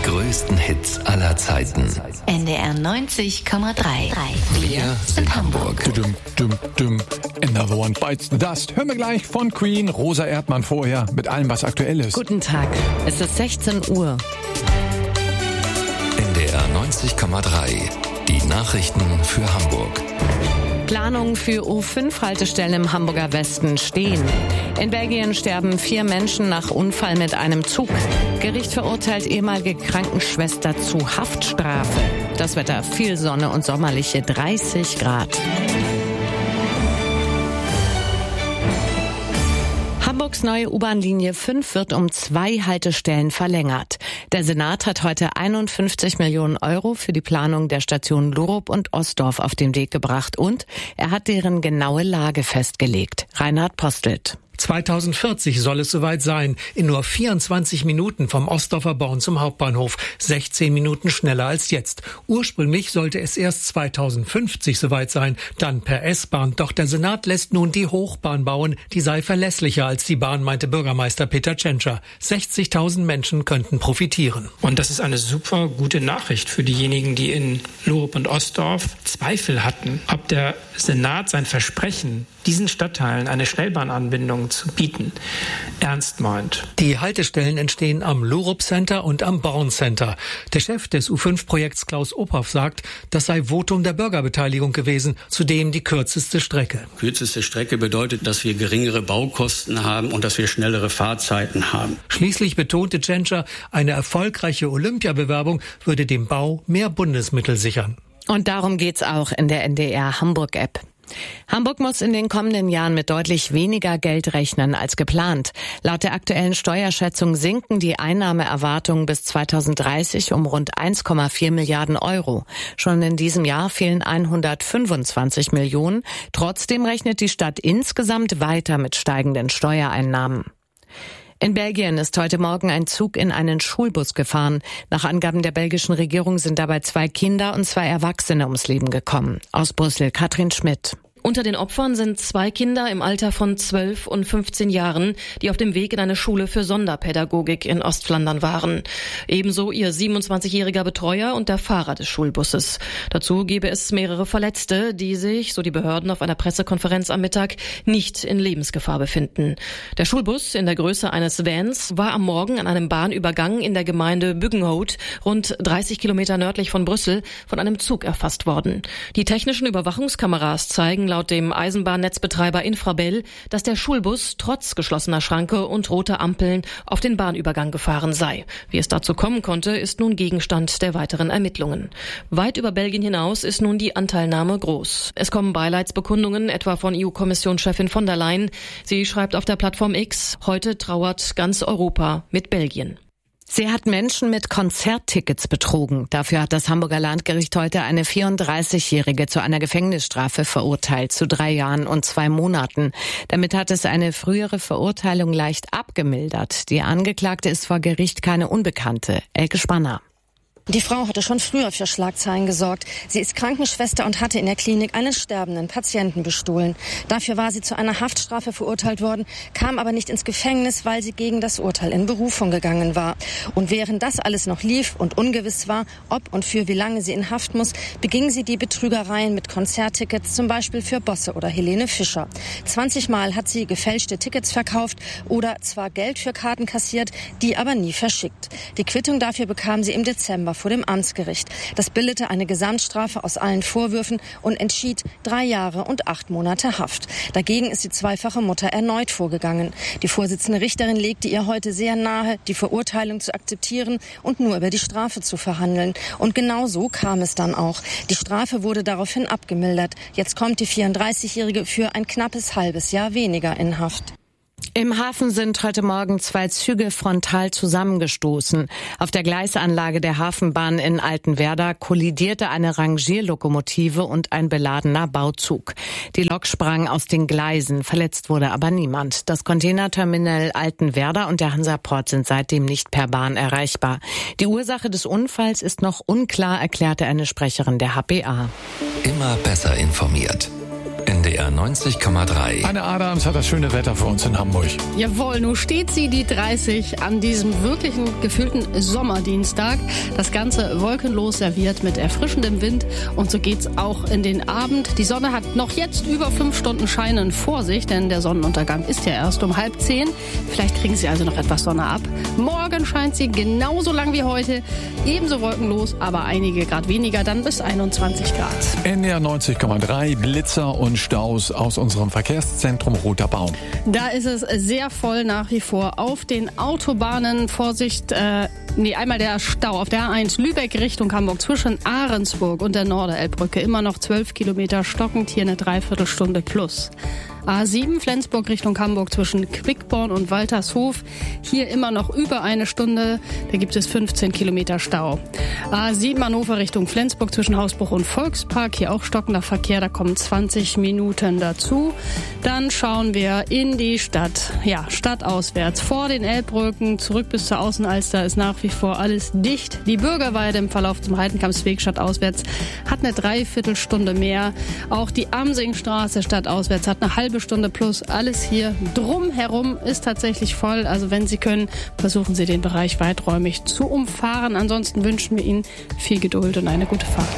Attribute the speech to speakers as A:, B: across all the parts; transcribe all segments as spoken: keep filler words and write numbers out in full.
A: größten Hits aller Zeiten.
B: N D R neunzig Komma drei.
A: Wir sind Hamburg.
C: Dum, dum, dum. Another one bites the dust. Hören wir gleich von Queen, Rosa Erdmann vorher, mit allem, was aktuell ist.
D: Guten Tag, es ist sechzehn Uhr.
A: N D R neunzig Komma drei. Die Nachrichten für Hamburg.
D: Planungen für U fünf Haltestellen im Hamburger Westen stehen. In Belgien sterben vier Menschen nach Unfall mit einem Zug. Gericht verurteilt ehemalige Krankenschwester zu Haftstrafe. Das Wetter, viel Sonne und sommerliche dreißig Grad. Hamburgs neue U-Bahn-Linie fünf wird um zwei Haltestellen verlängert. Der Senat hat heute einundfünfzig Millionen Euro für die Planung der Stationen Lurup und Ostdorf auf den Weg gebracht und er hat deren genaue Lage festgelegt. Reinhard Postelt.
E: zweitausendvierzig soll es soweit sein. In nur vierundzwanzig Minuten vom Ostdorfer Born zum Hauptbahnhof. sechzehn Minuten schneller als jetzt. Ursprünglich sollte es erst zweitausendfünfzig soweit sein, dann per S-Bahn. Doch der Senat lässt nun die Hochbahn bauen. Die sei verlässlicher als die Bahn, meinte Bürgermeister Peter Tschentscher. sechzigtausend Menschen könnten profitieren.
F: Und das ist eine super gute Nachricht für diejenigen, die in Lurup und Ostdorf Zweifel hatten, ob der Senat sein Versprechen, diesen Stadtteilen eine Schnellbahnanbindung zu bieten, ernst meint.
E: Die Haltestellen entstehen am Lurup Center und am Born Center. Der Chef des U fünf Projekts Klaus Ophoff sagt, das sei Votum der Bürgerbeteiligung gewesen, zudem die kürzeste Strecke.
G: Kürzeste Strecke bedeutet, dass wir geringere Baukosten haben und dass wir schnellere Fahrzeiten haben.
E: Schließlich betonte Tschentscher, eine erfolgreiche Olympiabewerbung würde dem Bau mehr Bundesmittel sichern.
D: Und darum geht's auch in der N D R Hamburg-App. Hamburg muss in den kommenden Jahren mit deutlich weniger Geld rechnen als geplant. Laut der aktuellen Steuerschätzung sinken die Einnahmeerwartungen bis zweitausenddreißig um rund eins Komma vier Milliarden Euro. Schon in diesem Jahr fehlen hundertfünfundzwanzig Millionen. Trotzdem rechnet die Stadt insgesamt weiter mit steigenden Steuereinnahmen. In Belgien ist heute Morgen ein Zug in einen Schulbus gefahren. Nach Angaben der belgischen Regierung sind dabei zwei Kinder und zwei Erwachsene ums Leben gekommen. Aus Brüssel, Katrin Schmidt.
H: Unter den Opfern sind zwei Kinder im Alter von zwölf und fünfzehn Jahren, die auf dem Weg in eine Schule für Sonderpädagogik in Ostflandern waren. Ebenso ihr siebenundzwanzigjähriger Betreuer und der Fahrer des Schulbusses. Dazu gebe es mehrere Verletzte, die sich, so die Behörden auf einer Pressekonferenz am Mittag, nicht in Lebensgefahr befinden. Der Schulbus in der Größe eines Vans war am Morgen an einem Bahnübergang in der Gemeinde Buggenhout, rund dreißig Kilometer nördlich von Brüssel, von einem Zug erfasst worden. Die technischen Überwachungskameras zeigen laut dem Eisenbahnnetzbetreiber Infrabel, dass der Schulbus trotz geschlossener Schranke und roter Ampeln auf den Bahnübergang gefahren sei. Wie es dazu kommen konnte, ist nun Gegenstand der weiteren Ermittlungen. Weit über Belgien hinaus ist nun die Anteilnahme groß. Es kommen Beileidsbekundungen, etwa von E U-Kommissionschefin von der Leyen. Sie schreibt auf der Plattform X, heute trauert ganz Europa mit Belgien.
D: Sie hat Menschen mit Konzerttickets betrogen. Dafür hat das Hamburger Landgericht heute eine vierunddreißigjährige zu einer Gefängnisstrafe verurteilt, zu drei Jahren und zwei Monaten. Damit hat es eine frühere Verurteilung leicht abgemildert. Die Angeklagte ist vor Gericht keine Unbekannte. Elke Spanner.
I: Die Frau hatte schon früher für Schlagzeilen gesorgt. Sie ist Krankenschwester und hatte in der Klinik einen sterbenden Patienten bestohlen. Dafür war sie zu einer Haftstrafe verurteilt worden, kam aber nicht ins Gefängnis, weil sie gegen das Urteil in Berufung gegangen war. Und während das alles noch lief und ungewiss war, ob und für wie lange sie in Haft muss, beging sie die Betrügereien mit Konzerttickets, zum Beispiel für Bosse oder Helene Fischer. zwanzig Mal hat sie gefälschte Tickets verkauft oder zwar Geld für Karten kassiert, die aber nie verschickt. Die Quittung dafür bekam sie im Dezember vor dem Amtsgericht. Das bildete eine Gesamtstrafe aus allen Vorwürfen und entschied drei Jahre und acht Monate Haft. Dagegen ist die zweifache Mutter erneut vorgegangen. Die Vorsitzende Richterin legte ihr heute sehr nahe, die Verurteilung zu akzeptieren und nur über die Strafe zu verhandeln. Und genau so kam es dann auch. Die Strafe wurde daraufhin abgemildert. Jetzt kommt die vierunddreißigjährige für ein knappes halbes Jahr weniger in Haft.
D: Im Hafen sind heute Morgen zwei Züge frontal zusammengestoßen. Auf der Gleisanlage der Hafenbahn in Altenwerda kollidierte eine Rangierlokomotive und ein beladener Bauzug. Die Lok sprang aus den Gleisen, verletzt wurde aber niemand. Das Containerterminal Altenwerda und der Hansaport sind seitdem nicht per Bahn erreichbar. Die Ursache des Unfalls ist noch unklar, erklärte eine Sprecherin der H P A.
A: Immer besser informiert. N D R neunzig Komma drei.
C: Anne Adams hat das schöne Wetter für uns in Hamburg.
J: Jawohl, nun steht sie, die dreißig, an diesem wirklichen gefühlten Sommerdienstag. Das Ganze wolkenlos serviert mit erfrischendem Wind. Und so geht's auch in den Abend. Die Sonne hat noch jetzt über fünf Stunden Scheinen vor sich, denn der Sonnenuntergang ist ja erst um halb zehn. Vielleicht kriegen Sie also noch etwas Sonne ab. Morgen scheint sie genauso lang wie heute. Ebenso wolkenlos, aber einige Grad weniger, dann bis einundzwanzig Grad.
C: N D R neunzig Komma drei, Blitzer und Staus aus unserem Verkehrszentrum Roter Baum.
J: Da ist es sehr voll nach wie vor auf den Autobahnen. Vorsicht, äh, nee, einmal der Stau auf der A eins Lübeck Richtung Hamburg zwischen Ahrensburg und der Norderelbbrücke. Immer noch zwölf Kilometer stockend, hier eine Dreiviertelstunde plus. A sieben Flensburg Richtung Hamburg zwischen Quickborn und Waltershof. Hier immer noch über eine Stunde. Da gibt es fünfzehn Kilometer Stau. A sieben Hannover Richtung Flensburg zwischen Hausbruch und Volkspark. Hier auch stockender Verkehr. Da kommen zwanzig Minuten dazu. Dann schauen wir in die Stadt. Ja, stadtauswärts. Vor den Elbbrücken zurück bis zur Außenalster ist nach wie vor alles dicht. Die Bürgerweide im Verlauf zum Heidenkampsweg stadtauswärts hat eine Dreiviertelstunde mehr. Auch die Amsingstraße stadtauswärts hat eine halbe Stunde plus. Alles hier drumherum ist tatsächlich voll. Also wenn Sie können, versuchen Sie den Bereich weiträumig zu umfahren. Ansonsten wünschen wir Ihnen viel Geduld und eine gute Fahrt.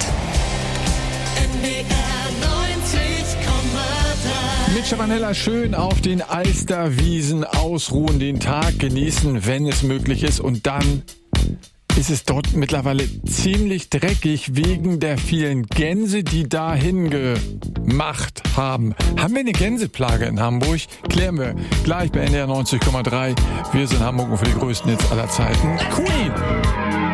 C: Mit Chavanella schön auf den Alsterwiesen ausruhen, den Tag genießen, wenn es möglich ist. Und dann ist es dort mittlerweile ziemlich dreckig wegen der vielen Gänse, die dahin gemacht haben. Haben wir eine Gänseplage in Hamburg? Klären wir gleich bei N D R neunzig Komma drei. Wir sind Hamburg und für die größten Hits aller Zeiten. Queen!